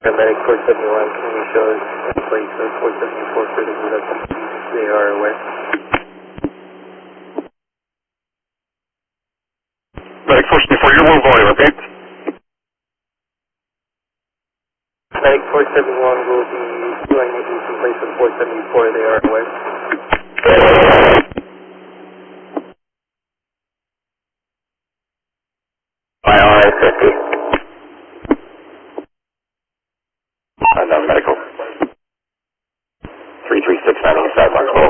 Medic 471, can you show us in place of 474 for the production? They are aware. Medic 474, you're low volume, okay? Medic 471 will be doing it in place of 474, they are aware. IR 50.